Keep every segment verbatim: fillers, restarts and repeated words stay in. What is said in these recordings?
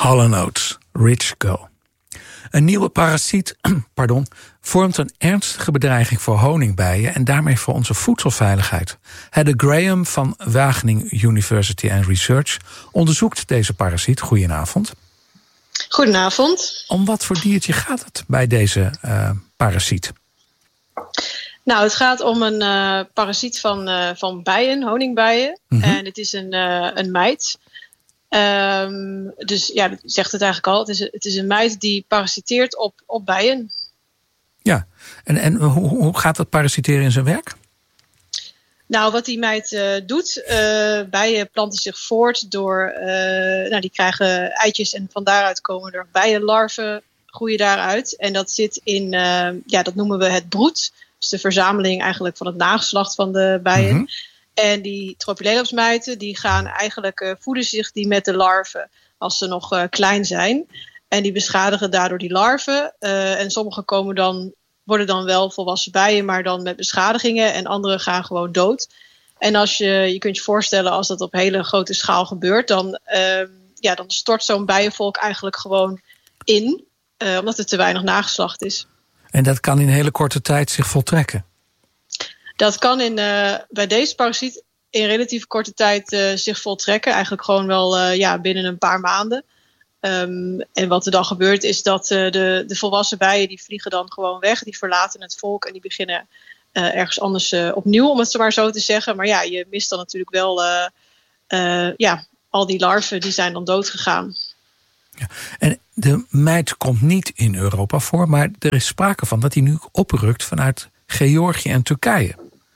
Hall and Oates, Rich Go. Een nieuwe parasiet pardon, vormt een ernstige bedreiging voor honingbijen en daarmee voor onze voedselveiligheid. Hedda Graham van Wageningen University and Research onderzoekt deze parasiet. Goedenavond. Goedenavond. Om wat voor diertje gaat het bij deze uh, parasiet? Nou, het gaat om een uh, parasiet van, uh, van bijen, honingbijen. Mm-hmm. En het is een, uh, een mijt. Um, dus ja, dat zegt het eigenlijk al. Het is, het is een mijt die parasiteert op, op bijen. Ja, en, en hoe, hoe gaat dat parasiteren in zijn werk? Nou, wat die mijt uh, doet, uh, bijen planten zich voort door, uh, nou, die krijgen eitjes en van daaruit komen er bijenlarven, groeien daaruit. En dat zit in, uh, ja, dat noemen we het broed. Dus de verzameling eigenlijk van het nageslacht van de bijen. Mm-hmm. En die Tropilelopsmijten, die gaan eigenlijk uh, voeden zich die met de larven als ze nog uh, klein zijn. En die beschadigen daardoor die larven. Uh, en sommige komen dan, worden dan wel volwassen bijen, maar dan met beschadigingen. En andere gaan gewoon dood. En als je, je kunt je voorstellen, als dat op hele grote schaal gebeurt, dan, uh, ja, dan stort zo'n bijenvolk eigenlijk gewoon in. Uh, omdat er te weinig nageslacht is. En dat kan in een hele korte tijd zich voltrekken? Dat kan in, uh, bij deze parasiet in relatief korte tijd uh, zich voltrekken. Eigenlijk gewoon wel uh, ja, binnen een paar maanden. Um, en wat er dan gebeurt is dat uh, de, de volwassen bijen die vliegen dan gewoon weg. Die verlaten het volk en die beginnen uh, ergens anders uh, opnieuw, om het maar zo te zeggen. Maar ja, je mist dan natuurlijk wel uh, uh, ja, al die larven die zijn dan dood gegaan. Ja, en de mijt komt niet in Europa voor, maar er is sprake van dat hij nu oprukt vanuit Georgië en Turkije.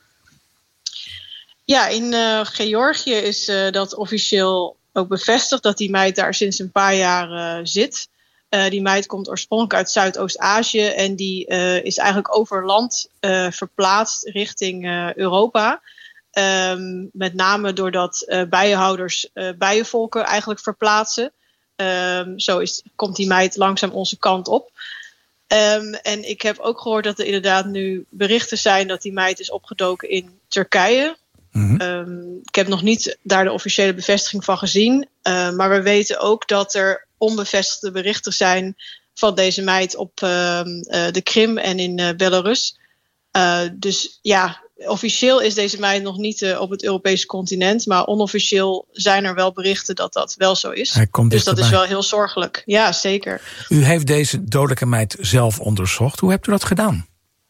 Ja, in uh, Georgië is uh, dat officieel ook bevestigd dat die mijt daar sinds een paar jaar uh, zit. Uh, die mijt komt oorspronkelijk uit Zuidoost-Azië en die uh, is eigenlijk over land uh, verplaatst richting uh, Europa. Um, met name doordat uh, bijenhouders uh, bijenvolken eigenlijk verplaatsen. Um, zo is, komt die mijt langzaam onze kant op. Um, en ik heb ook gehoord dat er inderdaad nu berichten zijn dat die mijt is opgedoken in Turkije. Mm-hmm. Um, ik heb nog niet daar de officiële bevestiging van gezien. Uh, maar we weten ook dat er onbevestigde berichten zijn van deze mijt op uh, uh, de Krim en in uh, Belarus. Uh, dus ja, officieel is deze mijt nog niet uh, op het Europese continent. Maar onofficieel zijn er wel berichten dat dat wel zo is. Hij komt dus dat dichterbij. is wel heel zorgelijk. Ja, zeker. U heeft deze dodelijke mijt zelf onderzocht. Hoe hebt u dat gedaan?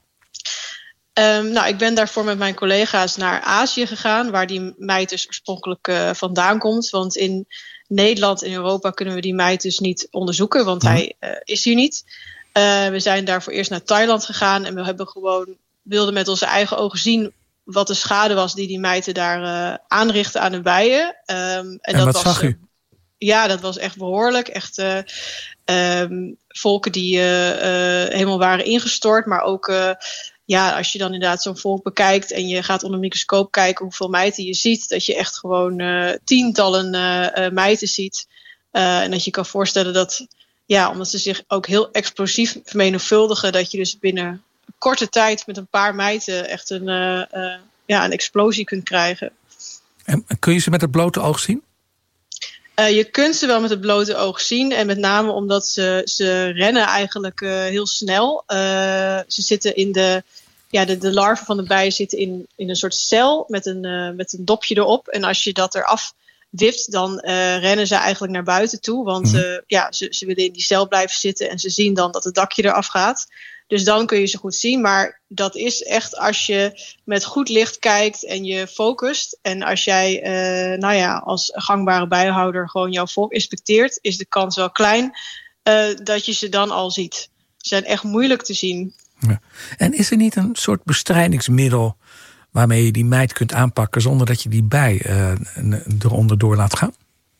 Um, nou, ik ben daarvoor met mijn collega's naar Azië gegaan, waar die mijt dus oorspronkelijk uh, vandaan komt. Want in Nederland en Europa kunnen we die mijt dus niet onderzoeken, want mm. hij uh, is hier niet. Uh, we zijn daarvoor eerst naar Thailand gegaan en we hebben gewoon, wilden met onze eigen ogen zien wat de schade was die die mijten daar uh, aanrichten aan de bijen. Um, en en dat wat was, zag u? Uh, ja, dat was echt behoorlijk. Echt uh, um, volken die uh, uh, helemaal waren ingestort, maar ook Uh, ja, als je dan inderdaad zo'n volk bekijkt en je gaat onder een microscoop kijken hoeveel mijten je ziet, dat je echt gewoon uh, tientallen uh, uh, mijten ziet. Uh, en dat je kan voorstellen dat, ja, omdat ze zich ook heel explosief vermenigvuldigen, dat je dus binnen een korte tijd met een paar mijten echt een, uh, uh, ja, een explosie kunt krijgen. En kun je ze met het blote oog zien? Uh, je kunt ze wel met het blote oog zien. En met name omdat ze, ze rennen eigenlijk uh, heel snel. Uh, ze zitten in de, ja, de, de larven van de bijen zitten in, in een soort cel met een, uh, met een dopje erop. En als je dat eraf wipt, dan uh, rennen ze eigenlijk naar buiten toe. Want uh, ja, ze, ze willen in die cel blijven zitten en ze zien dan dat het dakje eraf gaat. Dus dan kun je ze goed zien. Maar dat is echt als je met goed licht kijkt en je focust. En als jij, uh, nou ja, als gangbare bijenhouder gewoon jouw volk inspecteert, is de kans wel klein uh, dat je ze dan al ziet. Ze zijn echt moeilijk te zien. Ja. En is er niet een soort bestrijdingsmiddel waarmee je die mijt kunt aanpakken zonder dat je die bij uh, eronder door laat gaan?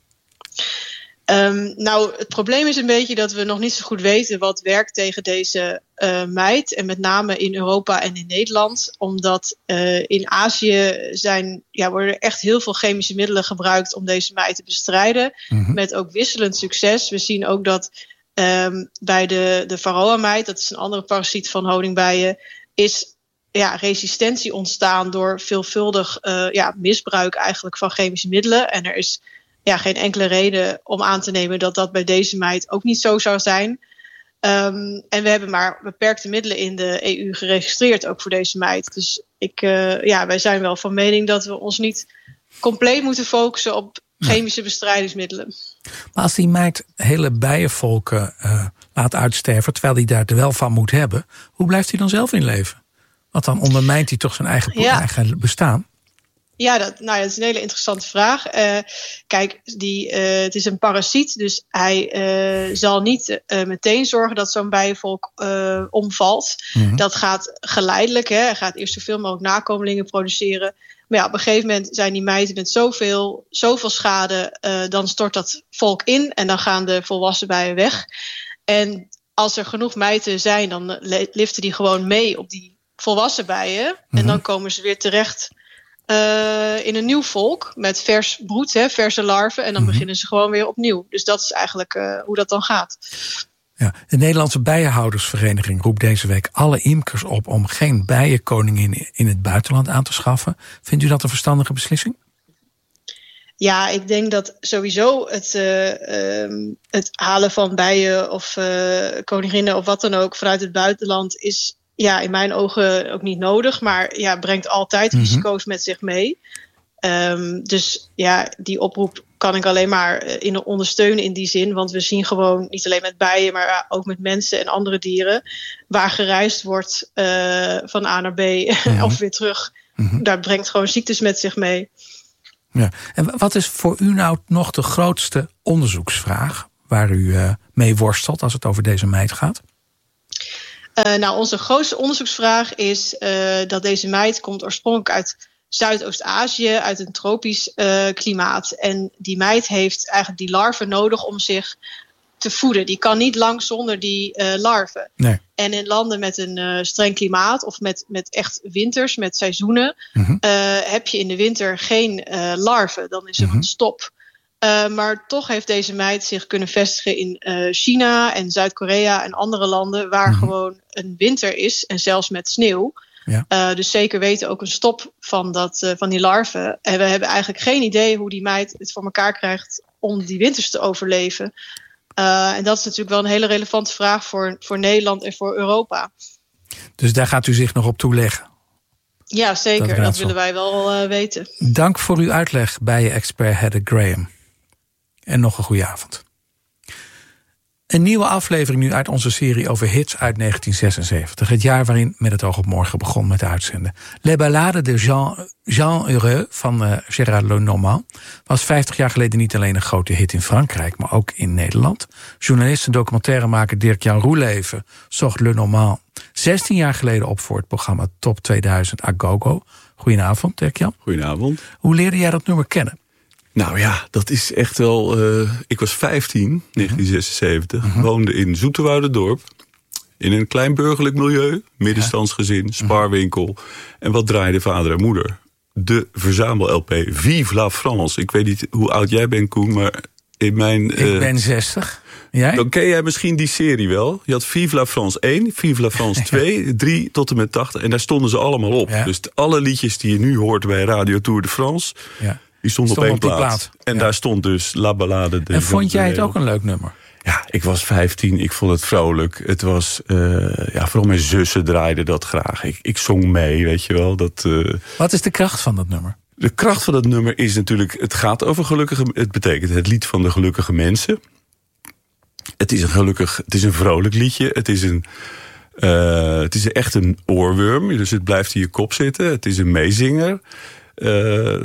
Um, nou, het probleem is een beetje dat we nog niet zo goed weten wat werkt tegen deze uh, mijt. En met name in Europa en in Nederland. Omdat uh, in Azië zijn, ja, worden er echt heel veel chemische middelen gebruikt om deze mijt te bestrijden. Mm-hmm. Met ook wisselend succes. We zien ook dat um, bij de, de varroa-mijt, dat is een andere parasiet van honingbijen, is ja, resistentie ontstaan door veelvuldig uh, ja, misbruik eigenlijk van chemische middelen. En er is ja, geen enkele reden om aan te nemen dat dat bij deze meid ook niet zo zou zijn. Um, en we hebben maar beperkte middelen in de E U geregistreerd, ook voor deze meid. Dus ik, uh, ja, wij zijn wel van mening dat we ons niet compleet moeten focussen op chemische bestrijdingsmiddelen. Maar als die meid hele bijenvolken uh, laat uitsterven, terwijl hij daar er wel van moet hebben, hoe blijft hij dan zelf in leven? Want dan ondermijnt hij toch zijn eigen, ja. eigen bestaan? Ja, dat, nou ja, dat is een hele interessante vraag. Uh, kijk, die, uh, het is een parasiet, dus hij uh, zal niet uh, meteen zorgen dat zo'n bijenvolk uh, omvalt. Mm-hmm. Dat gaat geleidelijk. Hè. Hij gaat eerst zoveel mogelijk nakomelingen produceren. Maar ja, op een gegeven moment zijn die meiden met zoveel, zoveel schade, uh, dan stort dat volk in en dan gaan de volwassen bijen weg. En als er genoeg meiden zijn, dan liften die gewoon mee op die volwassen bijen. Mm-hmm. En dan komen ze weer terecht Uh, in een nieuw volk met vers broed, hè, verse larven. En dan mm-hmm. beginnen ze gewoon weer opnieuw. Dus dat is eigenlijk uh, hoe dat dan gaat. Ja, de Nederlandse Bijenhoudersvereniging roept deze week alle imkers op om geen bijenkoningin in het buitenland aan te schaffen. Vindt u dat een verstandige beslissing? Ja, ik denk dat sowieso het, uh, um, het halen van bijen of uh, koninginnen of wat dan ook vanuit het buitenland is, ja, in mijn ogen ook niet nodig, maar ja, brengt altijd mm-hmm. risico's met zich mee. Um, dus ja, die oproep kan ik alleen maar in ondersteunen in die zin, want we zien gewoon niet alleen met bijen, maar ook met mensen en andere dieren, waar gereisd wordt uh, van A naar B mm-hmm. of weer terug. Mm-hmm. Daar brengt gewoon ziektes met zich mee. Ja. En wat is voor u nou nog de grootste onderzoeksvraag waar u uh, mee worstelt als het over deze meid gaat? Uh, nou, onze grootste onderzoeksvraag is uh, dat deze meid komt oorspronkelijk uit Zuidoost-Azië, uit een tropisch uh, klimaat. En die meid heeft eigenlijk die larven nodig om zich te voeden. Die kan niet lang zonder die uh, larven. Nee. En in landen met een uh, streng klimaat of met, met echt winters, met seizoenen, mm-hmm. uh, heb je in de winter geen uh, larven. Dan is er mm-hmm. een stop. Uh, maar toch heeft deze meid zich kunnen vestigen in uh, China en Zuid-Korea en andere landen waar mm-hmm. gewoon een winter is en zelfs met sneeuw. Ja. Uh, dus zeker weten ook een stop van, dat, uh, van die larven. En we hebben eigenlijk geen idee hoe die meid het voor elkaar krijgt om die winters te overleven. Uh, en dat is natuurlijk wel een hele relevante vraag voor, voor Nederland en voor Europa. Dus daar gaat u zich nog op toeleggen? Ja, zeker. Dat, dat willen wij wel uh, weten. Dank voor uw uitleg bij expert Heather Graham. En nog een goede avond. Een nieuwe aflevering nu uit onze serie over hits uit negentien zesenzeventig. Het jaar waarin Met het oog op morgen begon met uitzenden. Les Ballades de Jean, Jean Heureux van uh, Gérard Lenormand was vijftig jaar geleden niet alleen een grote hit in Frankrijk, maar ook in Nederland. Journalist en documentairemaker Dirk-Jan Roeleven zocht Lenormand zestien jaar geleden op voor het programma Top tweeduizend à Gogo. Goedenavond, Dirk-Jan. Goedenavond. Hoe leerde jij dat nummer kennen? Nou ja, dat is echt wel... Uh, ik was vijftien, negentien zesenzeventig. Mm-hmm. Woonde in Zoeterwouderdorp. In een klein burgerlijk milieu. Middenstandsgezin, spaarwinkel. En wat draaide vader en moeder? De verzamel-L P Vive la France. Ik weet niet hoe oud jij bent, Koen, maar in mijn... Uh, ik ben zestig. Jij? Dan ken jij misschien die serie wel. Je had Vive la France één, Vive la France twee, drie tot en met tachtig. En daar stonden ze allemaal op. Ja. Dus alle liedjes die je nu hoort bij Radio Tour de France... Ja. Die stond, stond op één op plaat. plaat. En ja. daar stond dus La Ballade de En vond jij het ook een leuk nummer? Ja, ik was vijftien, ik vond het vrolijk. Het was, uh, ja, vooral mijn zussen draaiden dat graag. Ik, ik zong mee, weet je wel. Dat, uh... Wat is de kracht van dat nummer? De kracht van dat nummer is natuurlijk... Het gaat over gelukkige... Het betekent het lied van de gelukkige mensen. Het is een gelukkig... Het is een vrolijk liedje. Het is een... Uh, het is echt een oorworm. Dus het blijft in je kop zitten. Het is een meezinger. Uh,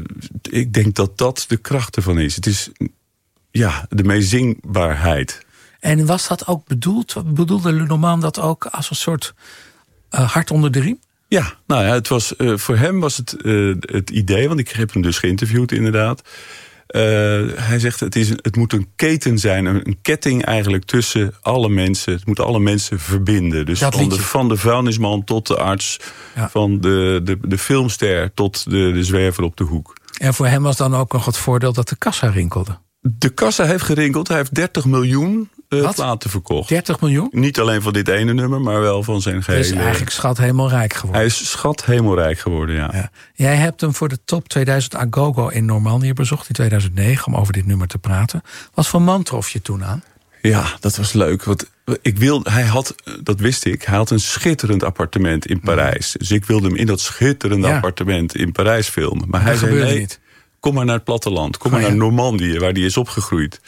ik denk dat dat de kracht ervan is. Het is ja, de meezingbaarheid. En was dat ook bedoeld? Bedoelde Lenormand dat ook als een soort uh, hart onder de riem? Ja, nou ja, het was, uh, voor hem was het uh, het idee, want ik heb hem dus geïnterviewd inderdaad. Uh, hij zegt, het, is een, het moet een keten zijn, een, een ketting eigenlijk tussen alle mensen. Het moet alle mensen verbinden. Dus van de, van de vuilnisman tot de arts, ja. van de, de, de filmster tot de, de zwerver op de hoek. En voor hem was dan ook nog het voordeel dat de kassa rinkelde? De kassa heeft gerinkeld. Hij heeft dertig miljoen uh, platen verkocht. dertig miljoen? Niet alleen van dit ene nummer, maar wel van zijn gehele... Hij is eigenlijk schat hemelrijk geworden. Hij is schat hemelrijk geworden, ja. ja. Jij hebt hem voor de top tweeduizend Agogo in Normandië bezocht in tweeduizend negen... om over dit nummer te praten. Wat voor man trof je toen aan? Ja, dat was leuk. Want ik wilde, hij had, dat wist ik, hij had een schitterend appartement in Parijs. Dus ik wilde hem in dat schitterende ja. appartement in Parijs filmen. Maar dat hij zei, nee, niet. Kom maar naar het platteland. Kom oh, maar ja. naar Normandië, waar die is opgegroeid.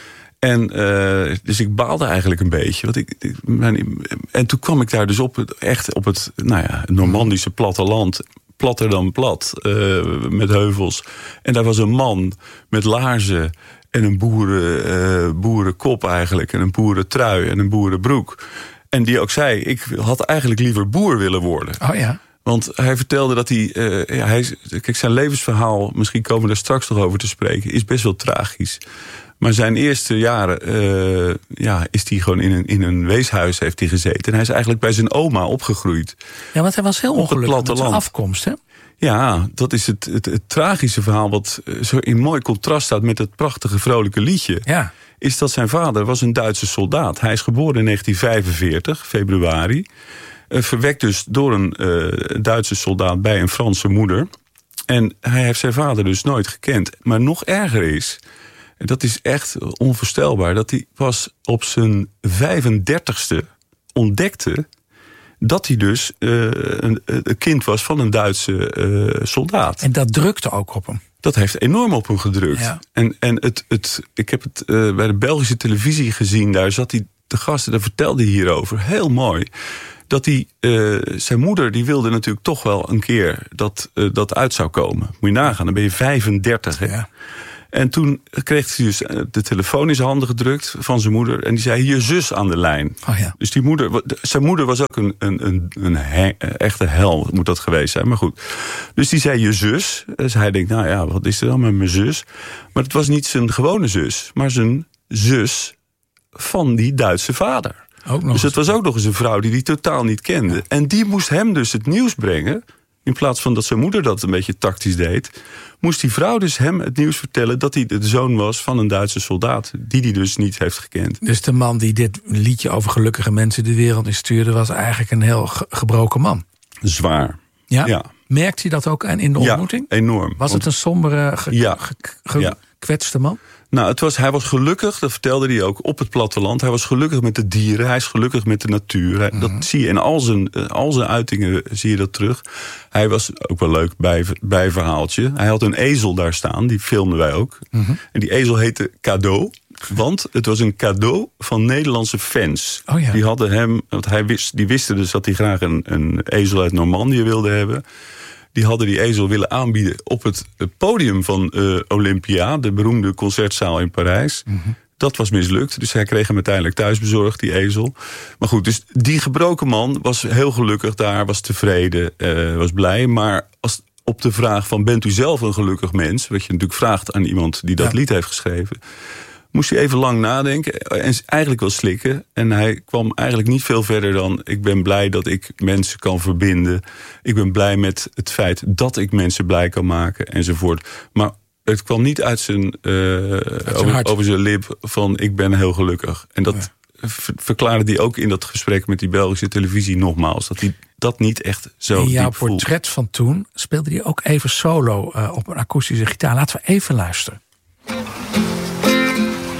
En uh, dus ik baalde eigenlijk een beetje. Want ik, ik, mijn, en toen kwam ik daar dus op, echt op het nou ja, Normandische platteland. Platter dan plat, uh, met heuvels. En daar was een man met laarzen en een boeren, uh, boerenkop eigenlijk. En een boerentrui en een boerenbroek. En die ook zei, ik had eigenlijk liever boer willen worden. Oh ja. Want hij vertelde dat hij, uh, ja, hij... Kijk, zijn levensverhaal, misschien komen we er straks nog over te spreken, is best wel tragisch. Maar zijn eerste jaren uh, ja, is hij gewoon in een, in een weeshuis heeft hij gezeten. En hij is eigenlijk bij zijn oma opgegroeid. Ja, want hij was heel ongelukkig met zijn afkomst, hè? Ja, dat is het, het, het tragische verhaal wat zo in mooi contrast staat met het prachtige vrolijke liedje. Ja. Is dat zijn vader was een Duitse soldaat. Hij is geboren in negentien vijfenveertig, februari. Uh, verwekt dus door een uh, Duitse soldaat bij een Franse moeder. En hij heeft zijn vader dus nooit gekend. Maar nog erger is, en dat is echt onvoorstelbaar, dat hij pas op zijn vijfendertigste ontdekte dat hij dus uh, een, een kind was van een Duitse uh, soldaat. En dat drukte ook op hem. Dat heeft enorm op hem gedrukt. Ja. En, en het, het, ik heb het uh, bij de Belgische televisie gezien. Daar zat hij, de gasten, daar vertelde hij hierover. Heel mooi. Dat hij, uh, zijn moeder, die wilde natuurlijk toch wel een keer dat uh, dat uit zou komen. Moet je nagaan, dan ben je vijfendertig. Hè? Ja. En toen kreeg hij dus de telefoon in zijn handen gedrukt van zijn moeder. En die zei, je zus aan de lijn. Oh ja. Dus die moeder, zijn moeder was ook een, een, een, een he, echte hel, moet dat geweest zijn. Maar goed. Dus die zei, je zus. Dus hij denkt, nou ja, wat is er dan met mijn zus? Maar het was niet zijn gewone zus, maar zijn zus van die Duitse vader. Ook nog dus het was ook nog eens een vrouw die hij totaal niet kende. Ja. En die moest hem dus het nieuws brengen. In plaats van dat zijn moeder dat een beetje tactisch deed, moest die vrouw dus hem het nieuws vertellen dat hij de zoon was van een Duitse soldaat, die hij dus niet heeft gekend. Dus de man die dit liedje over gelukkige mensen de wereld instuurde, was eigenlijk een heel ge- gebroken man. Zwaar. Ja? Ja. Merkt hij dat ook aan in de ontmoeting? Ja, enorm. Was het een sombere, ge- ja. gekwetste man? Nou, het was, hij was gelukkig, dat vertelde hij ook, op het platteland. Hij was gelukkig met de dieren, hij is gelukkig met de natuur. Hij, mm-hmm. Dat zie je in al zijn, al zijn uitingen, zie je dat terug. Hij was ook wel leuk bij, bijverhaaltje. Hij had een ezel daar staan, die filmden wij ook. Mm-hmm. En die ezel heette Cadeau. Want het was een cadeau van Nederlandse fans. Oh ja. Die hadden hem, want hij wist, die wisten dus dat hij graag een, een ezel uit Normandië wilde hebben. Die hadden die ezel willen aanbieden op het podium van uh, Olympia, de beroemde concertzaal in Parijs. Mm-hmm. Dat was mislukt, dus hij kreeg hem uiteindelijk thuis bezorgd, die ezel. Maar goed, dus die gebroken man was heel gelukkig daar, was tevreden, uh, was blij. Maar als op de vraag van, bent u zelf een gelukkig mens? Wat je natuurlijk vraagt aan iemand die dat ja. lied heeft geschreven, moest hij even lang nadenken en eigenlijk wel slikken. En hij kwam eigenlijk niet veel verder dan, ik ben blij dat ik mensen kan verbinden. Ik ben blij met het feit dat ik mensen blij kan maken, enzovoort. Maar het kwam niet uit zijn, uh, uit over, over zijn lip van, ik ben heel gelukkig. En dat ja. ver- verklaarde hij ook in dat gesprek met die Belgische televisie nogmaals, dat hij dat niet echt zo diep voelt. In jouw portret van toen speelde hij ook even solo uh, op een akoestische gitaar. Laten we even luisteren.